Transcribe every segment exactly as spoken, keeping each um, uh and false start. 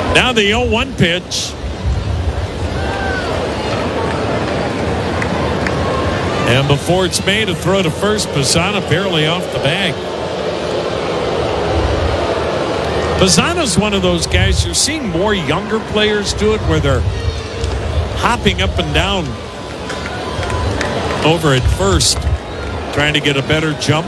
Now the oh one pitch. And before it's made, a throw to first, Pisana barely off the bag. Pisana's one of those guys, you're seeing more younger players do it where they're hopping up and down over at first, trying to get a better jump.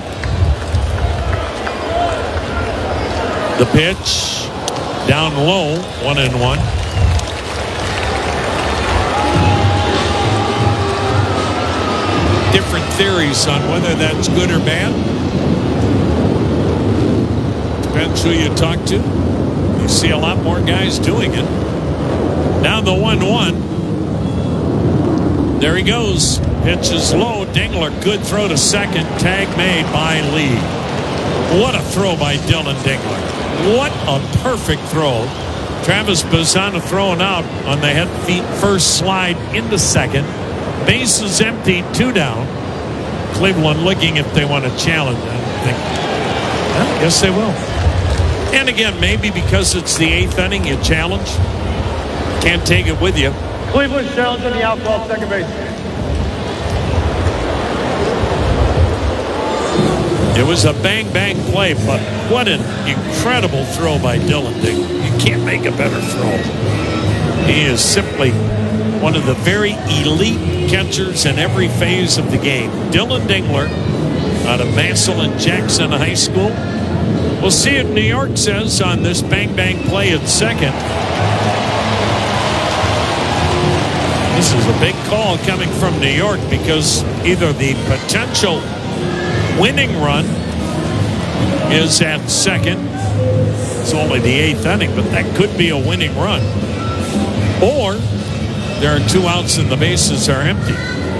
The pitch down low, one and one. Different theories on whether that's good or bad. Depends who you talk to. You see a lot more guys doing it. Now the one one. There he goes. Pitch is low. Dingler, good throw to second. Tag made by Lee. What a throw by Dylan Dingler. What a perfect throw. Travis Pisana throwing out on the head feet first slide into second. Bases empty, two down. Cleveland looking if they want to challenge. I think, well, yes, they will. And again, maybe because it's the eighth inning, you challenge. Can't take it with you. Cleveland challenge on the outfield second base. It was a bang-bang play, but what an incredible throw by Dylan Dingler. You can't make a better throw. He is simply one of the very elite catchers in every phase of the game. Dylan Dingler out of Massillon Jackson High School. We'll see what New York says on this bang-bang play at second. This is a big call coming from New York because either the potential winning run is at second. It's only the eighth inning, but that could be a winning run. Or there are two outs and the bases are empty.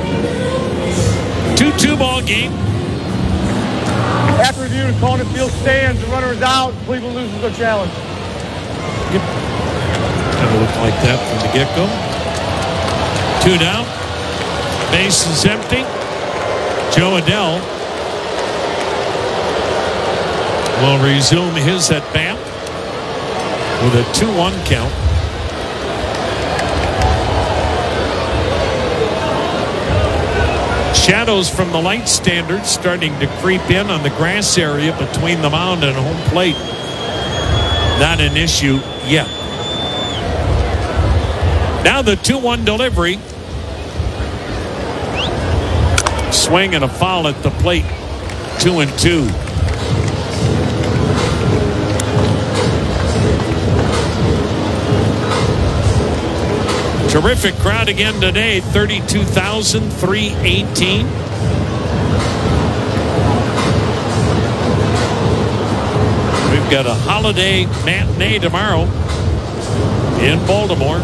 two two ball game. After review, calling the field stands, the runner is out, Cleveland loses their challenge. Yep. Kind of looked like that from the get-go. Two down. Base is empty. Joe Adell will resume his at-bat with a two one count. Shadows from the light standard starting to creep in on the grass area between the mound and home plate. Not an issue yet. Now the two one delivery. Swing and a foul at the plate. Two and two. Terrific crowd again today. thirty-two thousand three hundred eighteen. We've got a holiday matinee tomorrow in Baltimore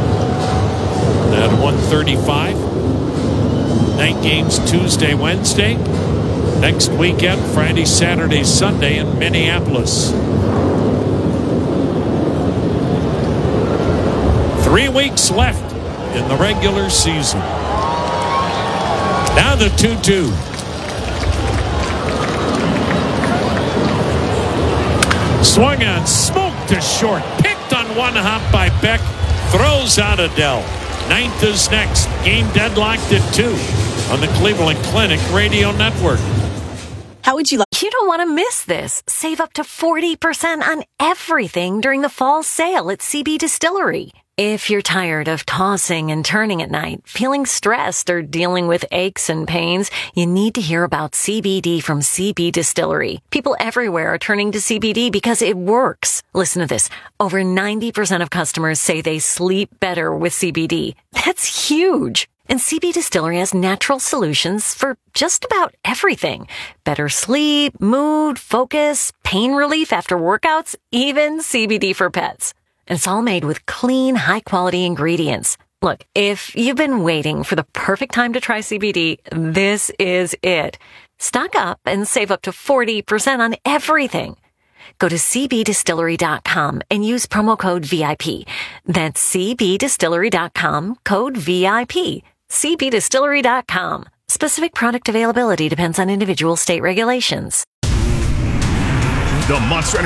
at one thirty-five. Night games Tuesday, Wednesday. Next weekend, Friday, Saturday, Sunday in Minneapolis. Three weeks left in the regular season. Now the two two. Swung on, smoked to short. Picked on one hop by Beck. Throws out Adell. Ninth is next. Game deadlocked at two on the Cleveland Clinic Radio Network. How would you like? You don't want to miss this. Save up to forty percent on everything during the fall sale at C B Distillery. If you're tired of tossing and turning at night, feeling stressed, or dealing with aches and pains, you need to hear about C B D from C B Distillery. People everywhere are turning to C B D because it works. Listen to this. Over ninety percent of customers say they sleep better with C B D. That's huge. And C B Distillery has natural solutions for just about everything. Better sleep, mood, focus, pain relief after workouts, even C B D for pets. And it's all made with clean, high-quality ingredients. Look, if you've been waiting for the perfect time to try C B D, this is it. Stock up and save up to forty percent on everything. Go to c b distillery dot com and use promo code V I P. That's c b distillery dot com, code V I P. c b distillery dot com. Specific product availability depends on individual state regulations. The Monster